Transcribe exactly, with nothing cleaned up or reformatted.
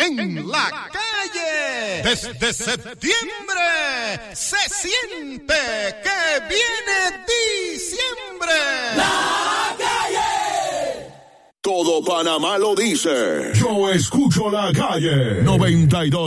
en la calle. Desde septiembre se siente que viene diciembre. La calle. Todo Panamá lo dice. Yo escucho la calle. noventa y dos